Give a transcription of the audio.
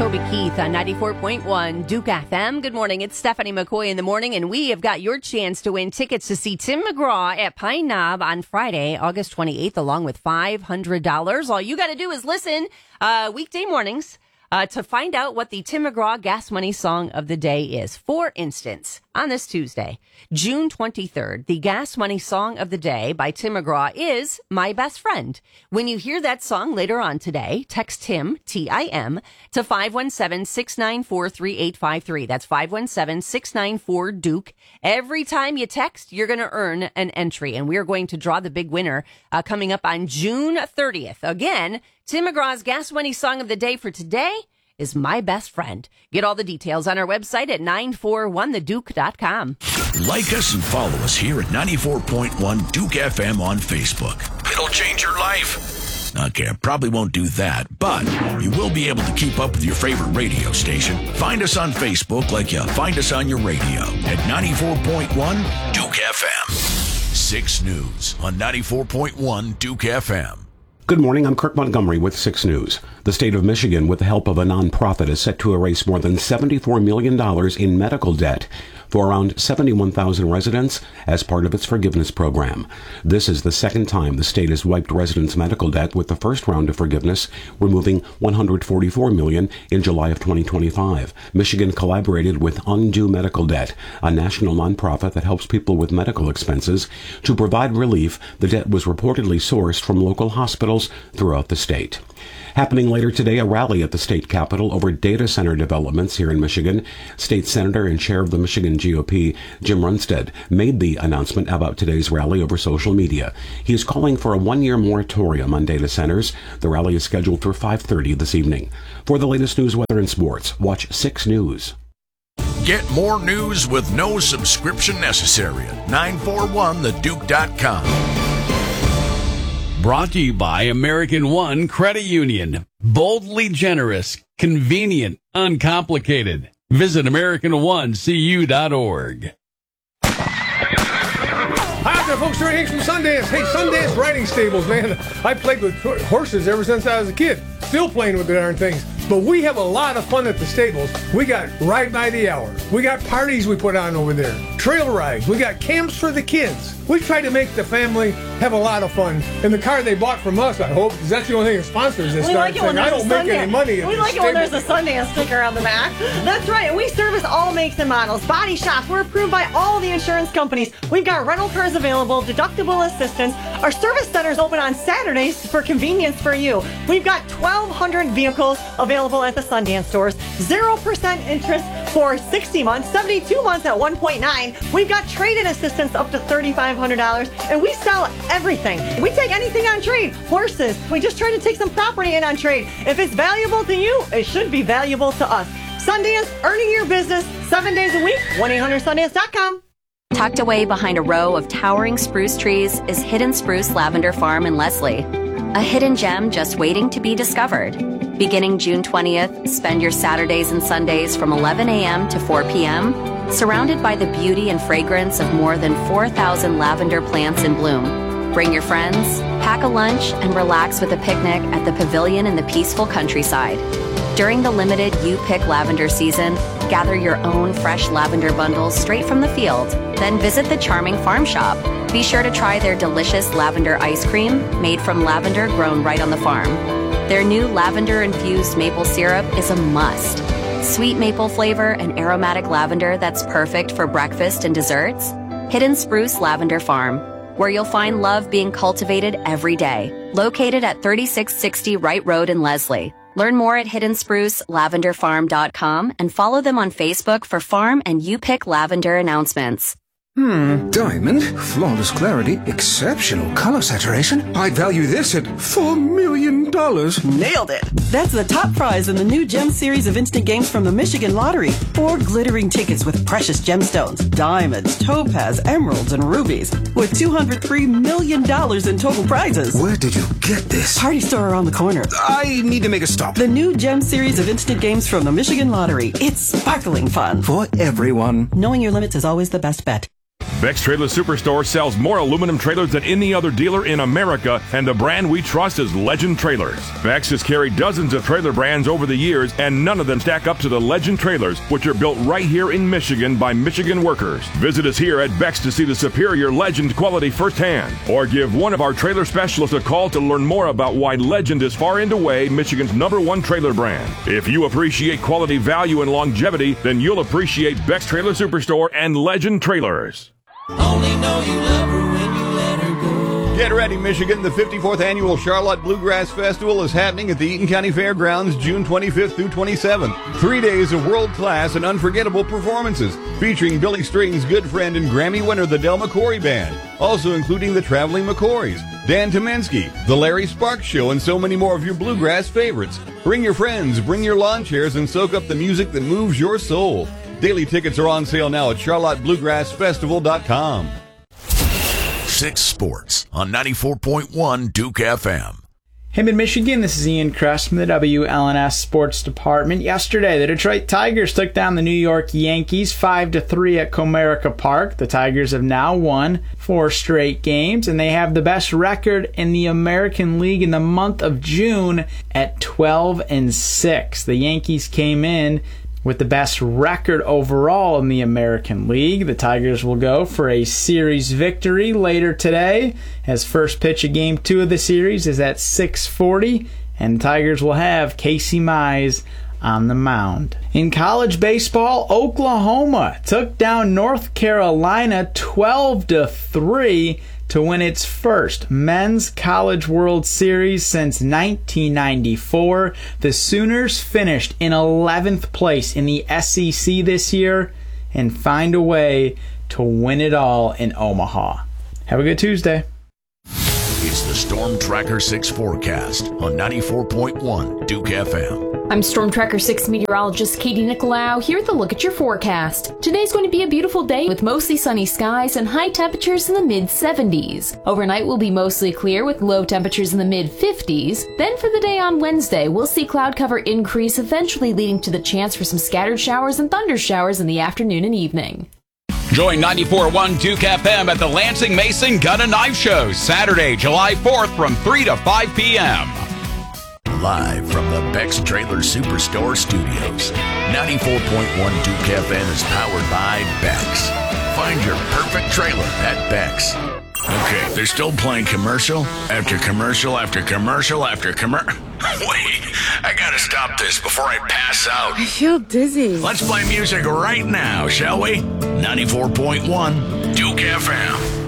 Toby Keith on 94.1 Duke FM. Good morning. It's Stephanie McCoy in the morning, and we have got your chance to win tickets to see Tim McGraw at Pine Knob on Friday, August 28th, along with $500. All you got to do is listen weekday mornings to find out what the Tim McGraw Gas Money Song of the Day is. For instance, on this Tuesday, June 23rd, the Gas Money Song of the Day by Tim McGraw is My Best Friend. When you hear that song later on today, text Tim, T-I-M, to 517-694-3853. That's 517-694-DUKE. Every time you text, you're going to earn an entry, and we're going to draw the big winner coming up on June 30th. Again, Tim McGraw's Gas Money Song of the Day for today is My Best Friend. Get all the details on our website at 941theduke.com. Like us and follow us here at 94.1 Duke FM on Facebook. It'll change your life. Okay, I probably won't do that, but you will be able to keep up with your favorite radio station. Find us on Facebook like you find us on your radio at 94.1 Duke FM. 6 News on 94.1 Duke FM. Good morning, I'm Kirk Montgomery with 6 News. The state of Michigan, with the help of a nonprofit, is set to erase more than $74 million in medical debt for around 71,000 residents as part of its forgiveness program. This is the second time the state has wiped residents' medical debt, with the first round of forgiveness removing $144 million in July of 2025. Michigan collaborated with Undo Medical Debt, a national nonprofit that helps people with medical expenses, to provide relief. The debt was reportedly sourced from local hospitals throughout the state. Happening later today, a rally at the state capitol over data center developments here in Michigan. State Senator and Chair of the Michigan GOP, Jim Runstead, made the announcement about today's rally over social media. He is calling for a one-year moratorium on data centers. The rally is scheduled for 5:30 this evening. For the latest news, weather, and sports, watch 6 News. Get more news with no subscription necessary at 941theduke.com. Brought to you by American One Credit Union. Boldly generous, convenient, uncomplicated. Visit AmericanOneCU.org. Hi there, folks. Terry Hanks from Sundance. Hey, Sundance Riding Stables, man. I played with horses ever since I was a kid. Still playing with the darn things. But we have a lot of fun at the stables. We got Ride by the Hour. We got parties we put on over there. Trail rides. We got camps for the kids. We try to make the family have a lot of fun. And the car they bought from us, I hope, because that's the only thing that sponsors this darn thing. I don't make any money. We like it when there's a Sundance sticker on the back. That's right. And we service all makes and models. Body shop. We're approved by all the insurance companies. We've got rental cars available, deductible assistance. Our service center is open on Saturdays for convenience for you. We've got 1,200 vehicles available at the Sundance stores. 0% interest for 60 months, 72 months at 1.9. We've got trade-in assistance up to $3,500, and we sell everything. We take anything on trade. Horses. We just try to take some property in on trade. If it's valuable to you, it should be valuable to us. Sundance, earning your business 7 days a week. 1-800-Sundance.com. Tucked away behind a row of towering spruce trees is Hidden Spruce Lavender Farm in Leslie, a hidden gem just waiting to be discovered. Beginning June 20th, spend your Saturdays and Sundays from 11 a.m. to 4 p.m. surrounded by the beauty and fragrance of more than 4,000 lavender plants in bloom. Bring your friends, pack a lunch, and relax with a picnic at the pavilion in the peaceful countryside. During the limited You Pick Lavender season, gather your own fresh lavender bundles straight from the field. Then visit the charming farm shop. Be sure to try their delicious lavender ice cream made from lavender grown right on the farm. Their new lavender-infused maple syrup is a must. Sweet maple flavor and aromatic lavender that's perfect for breakfast and desserts? Hidden Spruce Lavender Farm, where you'll find love being cultivated every day. Located at 3660 Wright Road in Leslie. Learn more at hiddensprucelavenderfarm.com and follow them on Facebook for farm and You Pick lavender announcements. Diamond, flawless clarity, exceptional color saturation. I'd value this at $4 million. Nailed it. That's the top prize in the new Gem series of instant games from the Michigan Lottery. 4 glittering tickets with precious gemstones, diamonds, topaz, emeralds, and rubies, with $203 million in total prizes. Where did you get this? Party store around the corner. I need to make a stop. The new Gem series of instant games from the Michigan Lottery. It's sparkling fun. For everyone. Knowing your limits is always the best bet. Beck's Trailer Superstore sells more aluminum trailers than any other dealer in America, and the brand we trust is Legend Trailers. Beck's has carried dozens of trailer brands over the years, and none of them stack up to the Legend Trailers, which are built right here in Michigan by Michigan workers. Visit us here at Beck's to see the superior Legend quality firsthand, or give one of our trailer specialists a call to learn more about why Legend is far and away Michigan's #1 trailer brand. If you appreciate quality, value, and longevity, then you'll appreciate Beck's Trailer Superstore and Legend Trailers. Only know you love her when you let her go. Get ready, Michigan. The 54th Annual Charlotte Bluegrass Festival is happening at the Eaton County Fairgrounds June 25th through 27th. 3 days of world-class and unforgettable performances featuring Billy String's good friend and Grammy winner, the Del McCoury Band, also including the Traveling McCoys, Dan Tomensky, the Larry Sparks Show, and so many more of your bluegrass favorites. Bring your friends, bring your lawn chairs, and soak up the music that moves your soul. Daily tickets are on sale now at charlottebluegrassfestival.com. 6 Sports on 94.1 Duke FM. Hey, Mid-Michigan, this is Ian Kress from the WLNS Sports Department. Yesterday, the Detroit Tigers took down the New York Yankees 5-3 at Comerica Park. The Tigers have now won 4 straight games, and they have the best record in the American League in the month of June at 12-6. The Yankees came in with the best record overall in the American League. The Tigers will go for a series victory later today, as first pitch of Game 2 of the series is at 6:40, and the Tigers will have Casey Mize on the mound. In college baseball, Oklahoma took down North Carolina 12-3 to win its first Men's College World Series since 1994. The Sooners finished in 11th place in the SEC this year and find a way to win it all in Omaha. Have a good Tuesday. It's the Storm Tracker 6 forecast on 94.1 Duke FM. I'm Storm Tracker 6 meteorologist Katie Nicolau here with a look at your forecast. Today's going to be a beautiful day with mostly sunny skies and high temperatures in the mid-70s. Overnight will be mostly clear with low temperatures in the mid-50s. Then for the day on Wednesday, we'll see cloud cover increase, eventually leading to the chance for some scattered showers and thunder showers in the afternoon and evening. Join 94.1 Duke FM at the Lansing Mason Gun and Knife Show, Saturday, July 4th from 3 to 5 p.m. Live from the Beck's Trailer Superstore studios. 94.1 Duke FM is powered by Beck's. Find your perfect trailer at Beck's. Okay, they're still playing commercial after commercial after commercial after commercial. Wait, I gotta stop this before I pass out. I feel dizzy. Let's play music right now, shall we? 94.1 Duke FM.